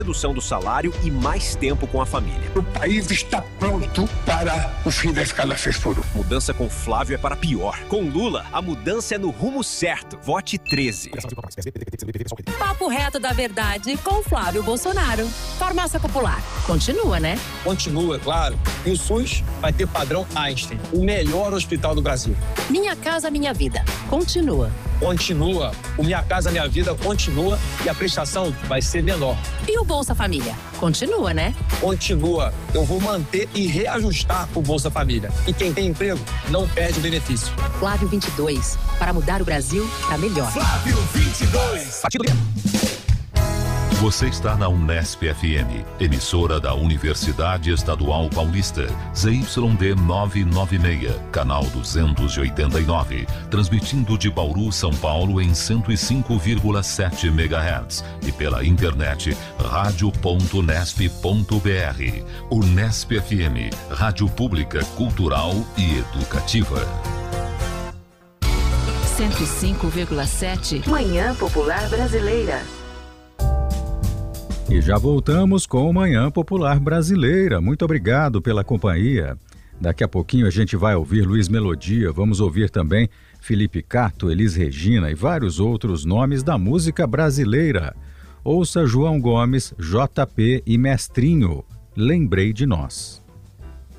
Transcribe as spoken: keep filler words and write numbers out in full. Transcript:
redução do salário e mais tempo com a família. O país está pronto para o fim da escala seis por um. Mudança com Flávio é para pior. Com Lula, a mudança é no rumo certo. Vote treze. Papo reto da verdade com Flávio Bolsonaro. Farmácia Popular. Continua, né? Continua, claro. E o SUS vai ter padrão Einstein, o melhor hospital do Brasil. Minha Casa Minha Vida. Continua. Continua. O Minha Casa Minha Vida continua e a prestação vai ser menor. E o Bolsa Família? Continua, né? Continua. Eu vou manter e reajustar o Bolsa Família. E quem tem emprego não perde o benefício. Flávio vinte e dois. Para mudar o Brasil para melhor. Flávio vinte e dois. Partido Você está na Unesp F M, emissora da Universidade Estadual Paulista, Z Y D novecentos e noventa e seis, canal duzentos e oitenta e nove, transmitindo de Bauru, São Paulo em cento e cinco vírgula sete megahertz e pela internet rádio ponto unesp ponto br. Unesp F M, rádio pública, cultural e educativa. cento e cinco vírgula sete. Manhã Popular Brasileira. E já voltamos com o Manhã Popular Brasileira. Muito obrigado pela companhia. Daqui a pouquinho a gente vai ouvir Luiz Melodia, vamos ouvir também Felipe Cato, Elis Regina e vários outros nomes da música brasileira. Ouça João Gomes, J P e Mestrinho, Lembrei de Nós.